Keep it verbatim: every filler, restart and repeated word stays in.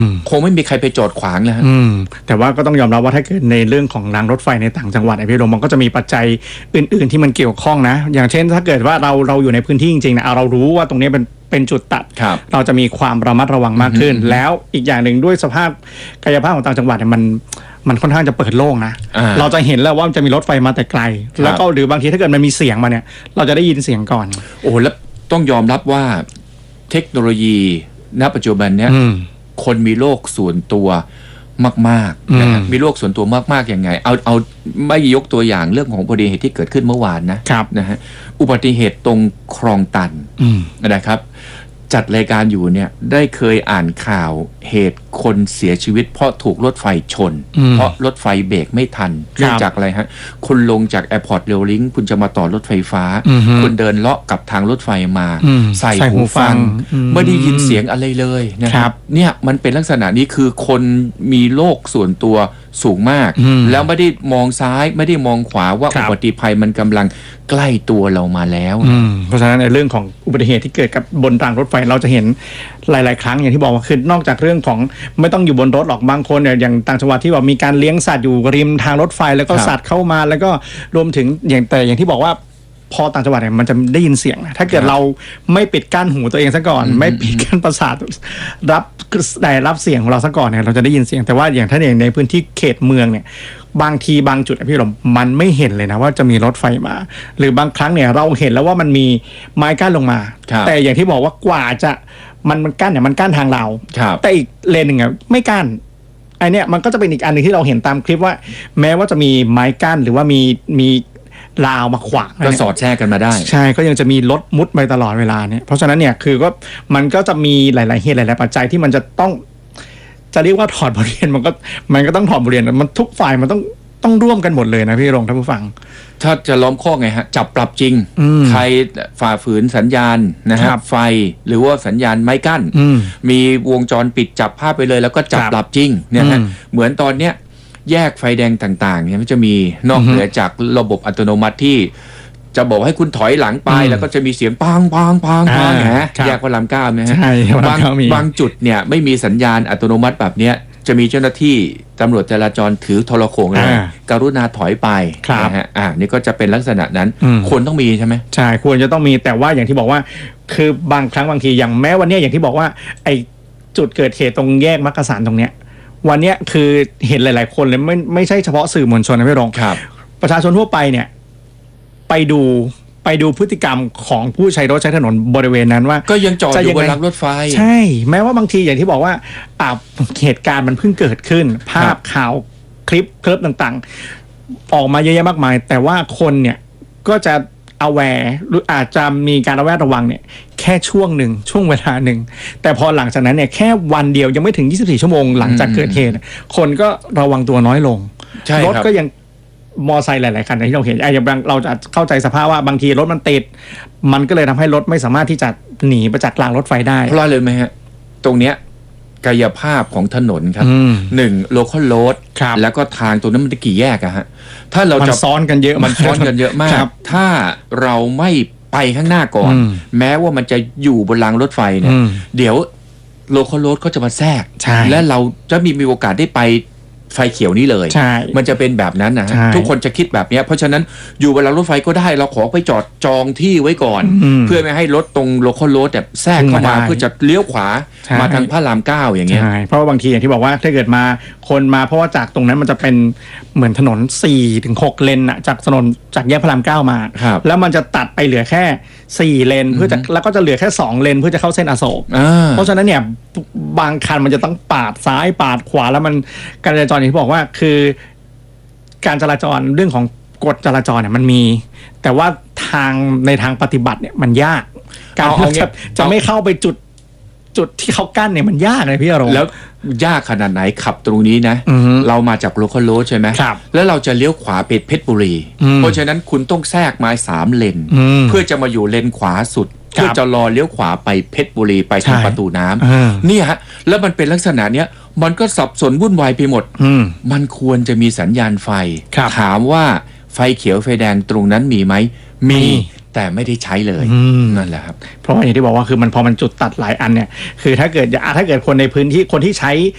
คงไม่มีใครไปจอดขวางแล้วอืมแต่ว่าก็ต้องยอมรับว่าถ้าเกิดในเรื่องของรางรถไฟในต่างจังหวัดไอ้พี่ลมมันก็จะมีปัจจัยอื่นๆที่มันเกี่ยวข้องนะอย่างเช่นถ้าเกิดว่าเราเราอยู่ในพื้นที่จริงๆนะเรารู้ว่าตรงนี้เป็นเป็นจุดตัดเราจะมีความระมัดระวังมากขึ้นแล้วอีกอย่างหนึ่งด้วยสภาพกายภาพของต่างจังหวัดเนี่ยมันมันค่อนข้างจะเปิดโล่งนะเราจะเห็นแล้วว่ามันจะมีรถไฟมาแต่ไกลแล้วก็หรือบางทีถ้าเกิดมันมีเสียงมาเนี่ยเราจะได้ยินเสียงก่อนโอ้แล้วต้องยอมรับว่าเทคโนโลยีณปัจจุบันเนี้ยคนมีโลกส่วนตัวมากๆนะมีโลกส่วนตัวมากๆยังไงเอาเอาไม่ยกตัวอย่างเรื่องของอุบัติเหตุที่เกิดขึ้นเมื่อวานนะนะฮะอุบัติเหตุตรงคลองตันนะครับจัดรายการอยู่เนี่ยได้เคยอ่านข่าวเหตุคนเสียชีวิตเพราะถูกรถไฟชนเพราะรถไฟเบรกไม่ทันเนื่องจากอะไรฮะคุณลงจากแอร์พอร์ตเรลลิงคุณจะมาต่อรถไฟฟ้าคุณเดินเลาะกับทางรถไฟมาใส่หูฟังไม่ได้ยินเสียงอะไรเลยนะครับเนี่ยมันเป็นลักษณะนี้คือคนมีโลกส่วนตัวสูงมากแล้วไม่ได้มองซ้ายไม่ได้มองขวาว่าอุบัติภัยมันกำลังใกล้ตัวเรามาแล้วเพราะฉะนั้นในเรื่องของอุบัติเหตุที่เกิดกับบนรางรถไฟเราจะเห็นหลายๆครั้งอย่างที่บอกว่าคือนอกจากเรื่องของไม่ต้องอยู่บนรถหรอกบางคนเนี่ยอย่างต่างจังหวัดที่ว่ามีการเลี้ยงสัตว์อยู่ริมทางรถไฟแล้วก็สัตว์เข้ามาแล้วก็รวมถึงอย่างแต่อย่างที่บอกว่าพอต่างจังหวัดเนี่ยมันจะได้ยินเสียงถ้าเกิดเราไม่ปิดกั้นหูตัวเองซะก่อนไม่ปิดกั้นประสาทรับได้รับเสียงของเราซะก่อนเนี่ยเราจะได้ยินเสียงแต่ว่าอย่างถ้าอย่างในพื้นที่เขตเมืองเนี่ยบางทีบางจุดพี่หลมมันไม่เห็นเลยนะว่าจะมีรถไฟมาหรือบางครั้งเนี่ยเราเห็นแล้วว่ามันมีไม้กั้นลงมาแต่อย่างที่บอกว่ากว่าจะมันมันกั้นเนี่ยมันกั้นทางเราแต่อีกเลนหนึ่งอ่ะไม่กั้นไอเนี้ยมันก็จะเป็นอีกอันนึงที่เราเห็นตามคลิปว่าแม้ว่าจะมีไม้กั้นหรือว่ามีมีราวมาขวางก็สอดแทรกกันมาได้ใช่ก็ยังจะมีรถมุดไปตลอดเวลาเนี่ยเพราะฉะนั้นเนี่ยคือก็มันก็จะมีหลายๆเหตุหลายๆปัจจัยที่มันจะต้องจะเรียกว่าถอดบทเรียนมันก็มันก็ต้องถอดบทเรียนมันทุกฝ่ายมันต้องต้องร่วมกันหมดเลยนะพี่รงท่านผู้ฟังถ้าจะล้อมข้อไงฮะจับปรับจริงใครฝ่าฝืนสัญญาณนะครับไฟหรือว่าสัญญาณไม้กั้นมีวงจรปิดจับภาพไปเลยแล้วก็จับปรับจริงเนี่ยฮะเหมือนตอนเนี้ยแยกไฟแดงต่างๆเนี่ยมันจะมีนอกเหนือจากระบบอัตโนมัติที่จะบอกให้คุณถอยหลังไปแล้วก็จะมีเสียงปังปังปังปังฮะแยกพระรามเก้านะฮะบางบางจุดเนี่ยไม่มีสัญญาณอัตโนมัติแบบเนี้ยจะมีเจ้าหน้าที่ตำรวจจราจรถือโทรโข่งเลยกรุณาถอยไปนะฮะอ่านี่ก็จะเป็นลักษณะนั้นควรต้องมีใช่ไหมใช่ควรจะต้องมีแต่ว่าอย่างที่บอกว่าคือบางครั้งบางทีอย่างแม้วันนี้อย่างที่บอกว่าไอ้จุดเกิดเหตุตรงแยกมักกะสันตรงเนี้ยวันนี้คือเห็นหลายๆคนเลยไม่ไม่ใช่เฉพาะสื่อมวลชนนะพี่รองประชาชนทั่วไปเนี่ยไปดูไปดูพฤติกรรมของผู้ใช้รถใช้ถนนบริเวณนั้นว่าก็ยังจอดอยู่บนรางรถไฟใช่แม้ว่าบางทีอย่างที่บอกว่าอ่าเหตุการณ์มันเพิ่งเกิดขึ้นภาพข่าวคลิปคลิปต่างๆออกมาเยอะแยะมากมายแต่ว่าคนเนี่ยก็จะaware หรืออาจจะมีการระแวดระวังเนี่ยแค่ช่วงหนึ่งช่วงเวลาหนึ่งแต่พอหลังจากนั้นเนี่ยแค่วันเดียวยังไม่ถึงยี่สิบสี่ชั่วโมงหลังจากเกิดเหตุคนก็ระวังตัวน้อยลงรถก็ยังมอไซค์หลายๆคันที่เราเห็นไอ้อย่างเราจะเข้าใจสภาพว่าบางทีรถมันติดมันก็เลยทำให้รถไม่สามารถที่จะหนีไปจากรางรถไฟได้เพราะเลยไหมฮะตรงเนี้ยกายภาพของถนนครับหนึ่งโลคอลโรดแล้วก็ทางตรงนั้นมันกี่แยกอะฮะถ้าเราจะซ้อนกันเยอะมันซ้อนกันเยอะมากถ้าเราไม่ไปข้างหน้าก่อนแม้ว่ามันจะอยู่บนรางรถไฟเนี่ยเดี๋ยวโลคอลโรดเขาจะมาแทรกและเราจะมีมีโอกาสได้ไปไฟเขียวนี้เลยมันจะเป็นแบบนั้นนะฮะทุกคนจะคิดแบบนี้เพราะฉะนั้นอยู่บนรางรถไฟก็ได้เราขอไปจอดจองที่ไว้ก่อนเพื่อไม่ให้รถตรงโลคอลโรดแบบแทรกเข้ามาเพื่อจะเลี้ยวขวามาทางพระรามเก้าอย่างเงี้ยเพราะว่าบางทีอย่างที่บอกว่าถ้าเกิดมาคนมาเพราะว่าจากตรงนั้นมันจะเป็นเหมือนถนน สี่ถึงหก เลนอะจากถนนจากแยกพระรามเก้ามาแล้วมันจะตัดไปเหลือแค่สี่เลนเพื่อจะแล้วก็จะเหลือแค่สองเลนเพื่อจะเข้าเส้นอโศกเพราะฉะนั้นเนี่ยบางคันมันจะต้องปาดซ้ายปาดขวาแล้วมันการจราจรอย่างที่บอกว่าคือการจราจรเรื่องของกฎจราจรเนี่ยมันมีแต่ว่าทางในทางปฏิบัติเนี่ยมันยากการจะจะไม่เข้าไปจุดจุดที่เขากั้นเนี่ยมันยากเลยพี่อารมณ์แล้วยากขนาดไหนขับตรงนี้นะเรามาจากโลคอลโรดใช่ไหมแล้วเราจะเลี้ยวขวาไปเพชรบุรีเพราะฉะนั้นคุณต้องแทรกมาสามเลนเพื่อจะมาอยู่เลนขวาสุดเพื่อจะรอเลี้ยวขวาไปเพชรบุรีไปทางประตูน้ำนี่ฮะแล้วมันเป็นลักษณะเนี้ยมันก็สับสนวุ่นวายไปหมดมันควรจะมีสัญญาณไฟถามว่าไฟเขียวไฟแดงตรงนั้นมีไหมมีแต่ไม่ได้ใช้เลยนั่นแหละครับเพราะว่าอย่างที่บอกว่าคือมันพอมันจุดตัดหลายอันเนี่ยคือถ้าเกิดถ้าเกิดคนในพื้นที่คนที่ใช้